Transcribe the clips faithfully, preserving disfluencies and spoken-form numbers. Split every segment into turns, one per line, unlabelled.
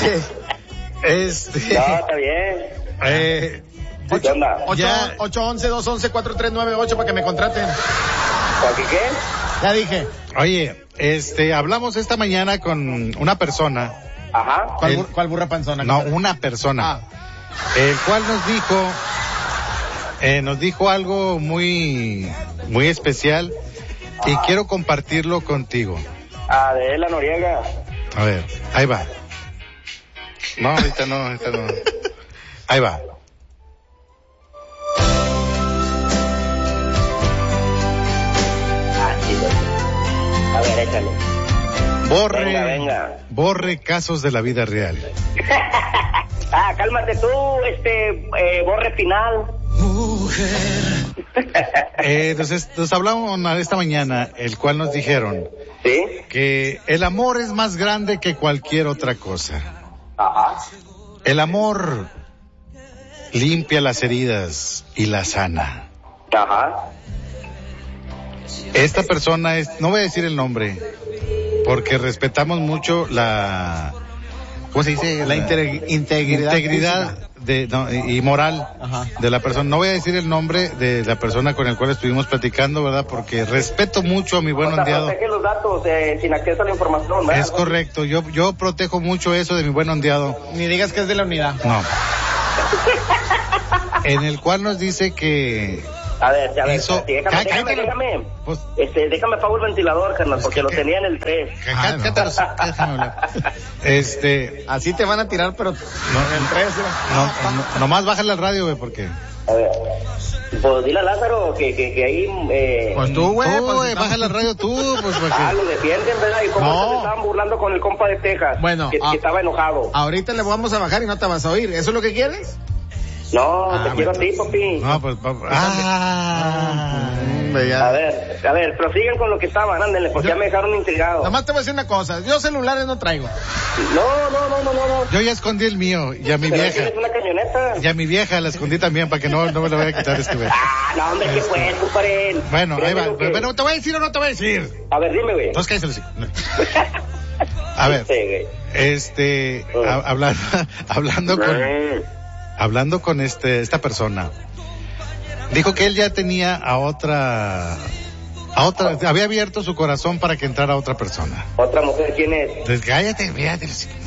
Este.
No, está bien.
Eh.
¿Qué onda?
ocho once, dos once, cuatro tres nueve ocho para que me contraten.
¿Para qué qué?
Ya dije.
Oye, este, hablamos esta mañana con una persona.
Ajá.
¿Cuál,
El-
bur- cuál burra panzona?
No, una persona.
Ah.
El cual nos dijo, eh, nos dijo algo muy, muy especial y quiero compartirlo contigo.
Adela Noriega.
A ver, ahí va. No, ahorita no, ahorita no. Ahí va.
Ah, sí, pues. A ver, échale.
Borre,
Venga, venga.
borre casos de la vida real.
Ah, cálmate tú, este, eh, borre final.
Eh, entonces, nos hablamos esta mañana, el cual nos dijeron
¿Sí?
que el amor es más grande que cualquier otra cosa.
Ajá.
El amor limpia las heridas y las sana.
Ajá.
Esta persona es, no voy a decir el nombre, porque respetamos mucho la, ¿cómo se dice?
La integri- integridad
integridad de, no, y y moral
Ajá.
de la persona. No voy a decir el nombre de la persona con el cual estuvimos platicando, ¿verdad? Porque respeto mucho a mi buen
O sea,
ondeado.
protege los datos eh, sin acceso a la información, ¿verdad?
Es correcto, yo, yo protejo mucho eso de mi buen ondeado.
Ni digas que es de la unidad.
No. En el cual nos dice que
A ver, a ver,
Hizo-
espérate, déjame,
Cá-
déjame,
cállate.
déjame,
Pues-
este, déjame apago el ventilador, carnal,
Pues
porque
que-
lo
que-
tenía en el tres.
Cá-
no.
cállate, déjame hablar. Este,
Así te van a tirar, pero
no,
en tres.
no, no, nomás bájale al radio, güey, porque
A ver, pues dile a Lázaro que, que, que ahí, eh,
Pues tú, güey.
tú,
pues,
güey,
estamos-
bájale al radio tú, pues
ah,
porque
lo defienden, ¿verdad? Y cómo
No.
se estaban burlando con el compa de Texas,
Bueno,
que,
ah.
que estaba enojado.
Ahorita le vamos a bajar y no te vas a oír. ¿Eso es lo que quieres?
No,
Ah,
te quiero a
bueno.
ti, papi.
no, pues pa- ah,
A ver, a ver, prosigan con lo que estaban, ándenle, porque
Yo-
ya me dejaron intrigado.
Nomás te voy a decir una cosa. Yo celulares no traigo.
No, no, no, no, no, no.
yo ya escondí el mío y a mi
Pero
vieja,
tienes una camioneta.
y a mi vieja la escondí también para que no, no me la vaya a quitar este güey.
Ah, no, hombre, ¿qué pues, compadre?
Bueno, ahí
Créeme
va,
lo que-
pero ¿te voy a decir o no te voy a decir?
A ver, dime, güey.
Entonces cállese, a ver,
Sí, güey.
este, a- hablando, hablando con,
Mm.
hablando con este, esta persona, dijo que él ya tenía a otra, a otra, había abierto su corazón para que entrara otra persona.
Otra mujer, ¿quién es?
Entonces, cállate, fíjate.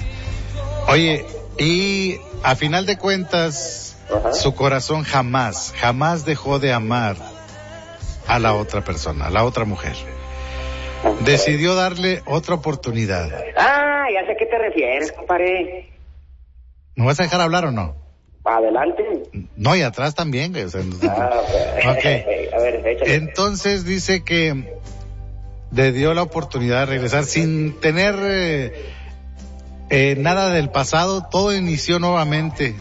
Oye, y a final de cuentas,
Ajá.
su corazón jamás, jamás dejó de amar a la otra persona, a la otra mujer. Decidió darle otra oportunidad.
Ah, ya sé a qué te refieres, compadre.
¿Me vas a dejar hablar o no?
Adelante.
No, y atrás también, güey. O sea, no-
Ah,
Ok.
A ver, échale.
Entonces dice que le dio la oportunidad de regresar sin tener eh, eh, nada del pasado. Todo inició nuevamente.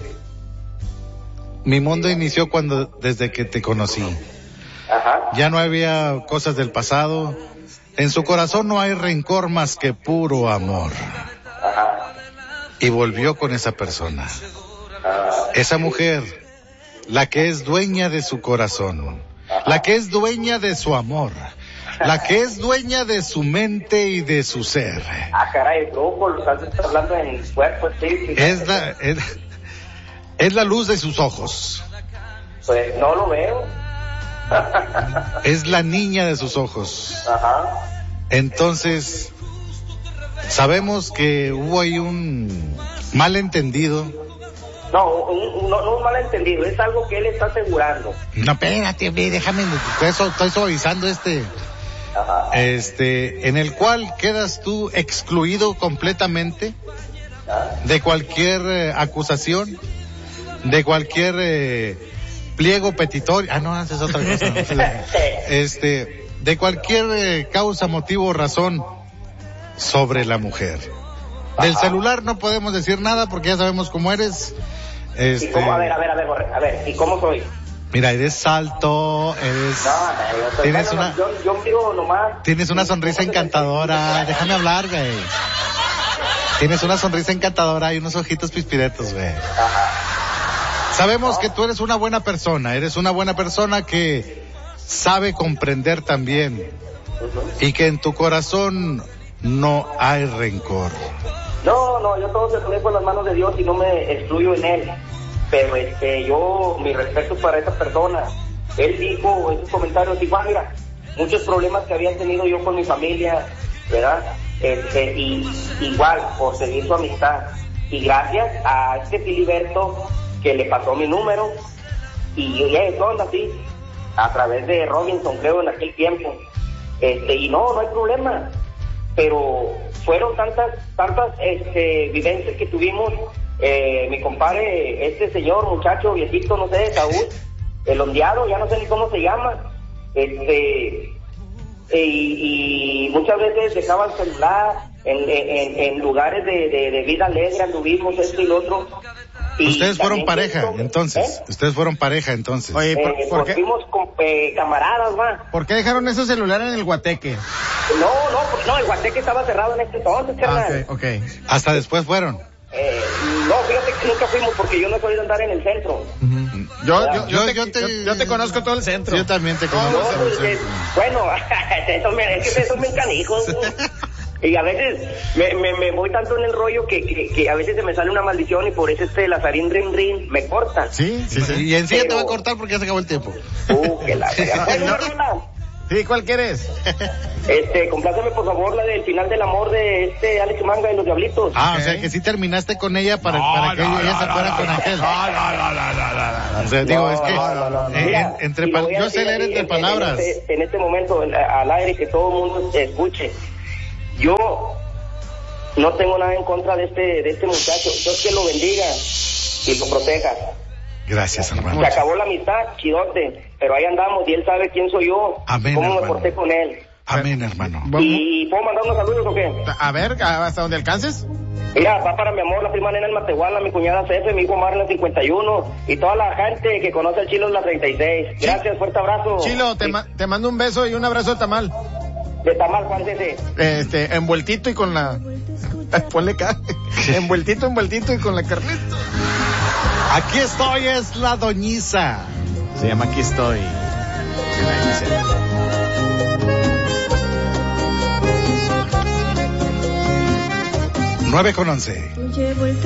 Mi mundo inició cuando, desde que te conocí.
Ajá.
Ya no había cosas del pasado. En su corazón no hay rencor más que puro amor.
Ajá.
Y volvió con esa persona.
Ah,
Esa mujer, la que es dueña de su corazón, la que es dueña de su amor, la que es dueña de su mente y de su ser.
ah, caray, grupo, lo estás hablando en cuerpo, sí.
Es la, es, es la luz de sus ojos,
Pues no lo veo.
es la niña de sus ojos.
Ajá.
Entonces, sabemos que hubo ahí un malentendido.
No, un, un- no, no un malentendido, es algo que él está asegurando.
No, espérate, ve, déjame, estoy, estoy suavizando este,
Ajá.
este, en el cual quedas tú excluido completamente de cualquier eh, acusación, de cualquier eh, pliego petitorio. Ah, no, esa es otra cosa. ¿no? Este, de cualquier eh, causa, motivo o razón sobre la mujer. Del celular no podemos decir nada porque ya sabemos cómo eres.
¿Y
Este,
cómo? A ver, a ver, a ver, Borre, a ver, ¿y cómo soy?
mira, eres alto, eres,
No, no, yo soy,
tienes
bueno,
una,
yo, yo miro nomás.
tienes una sonrisa encantadora. Déjame hablar, güey. Tienes una sonrisa encantadora y unos ojitos pispiretos, güey. Sabemos que tú eres una buena persona, eres una buena persona que sabe comprender también y que en tu corazón no hay rencor.
No, no, yo todo se lo dejo en las manos de Dios y no me excluyo en él. Pero este, yo, mi respeto para esa persona, él dijo en sus comentarios, igual, mira, muchos problemas que habían tenido yo con mi familia, ¿verdad? Este, y igual, por seguir su amistad. Y gracias a este Filiberto que le pasó mi número, y yo ya son así, a través de Robinson, creo, en aquel tiempo. Este, y no, no hay problema. Pero fueron tantas, tantas este, vivencias que tuvimos. Eh, mi compadre, este señor, muchacho, viejito, no sé, Saúl, el ondeado, ya no sé ni cómo se llama, este, y, y muchas veces dejaba el celular en, en, en lugares de, de, de vida alegre, anduvimos esto y lo otro. Y
ustedes fueron pareja,
esto,
entonces,
¿eh?
ustedes fueron pareja, entonces.
Oye, ¿por,
Eh,
por qué?
fuimos con, eh, camaradas, va.
¿Por qué dejaron ese celular en el Guateque?
No, no, no, el Guateque estaba cerrado en este entonces, carnal.
Ah, ok, ok.
Hasta después fueron.
Eh, no, fíjate que nunca fuimos porque yo no soy de andar en el centro.
Uh-huh. Yo, yo, yo,
Yo-
te,
yo te-
yo, yo te conozco todo el centro.
Yo también te
No,
conozco.
pues, eh, bueno, eso me, es que esos me canijos. Y a veces me, me, me voy tanto en el rollo que, que, que a veces se me sale una maldición y por eso este Lazarín Rin Rin me cortan.
Sí, sí, sí.
Y enseguida te
Pero-
voy a cortar porque ya se acabó el tiempo.
Uh, que la Oye, una rola.
Sí, ¿cuál quieres?
Este, compláceme por favor la del final del amor de este Alex Manga y los Diablitos.
Ah,
Ok.
o sea que sí terminaste con ella para, para que
no,
ella
no,
se
no,
fuera
no,
con
no,
aquel.
no, no, no, no, no, no, no.
O sea, digo,
No,
es que
no, no, no, no.
eh,
Mira,
en- entre
y lo
pal-
voy a
yo
decir
sé leer
así,
entre
en-
palabras.
En este, en este momento, en- al aire, que todo el mundo escuche. Yo no tengo nada en contra de este, de este muchacho. Dios que lo bendiga y lo proteja.
Gracias, hermano.
Se acabó la amistad, chidote, pero ahí andamos y él sabe quién soy yo,
Amén,
cómo me
hermano.
porté con él.
Amén, hermano.
Vamos-
¿Y puedo mandar unos saludos o qué?
A ver, hasta donde alcances.
Mira, va para mi amor, la prima nena en Matehuala, mi cuñada Cefe, mi hijo Marlon cincuenta y uno y toda la gente que conoce al Chilo en la treinta y seis. Gracias, fuerte abrazo.
Chilo, te,
Sí,
ma- te mando un beso y un abrazo de tamal.
de tamal, ¿cuál es ese?
Este, envueltito y con la... Ponle acá. Envueltito, envueltito y con la carnita.
Aquí estoy, es la doñiza.
Se llama Aquí estoy.
nueve con once.
Llevo el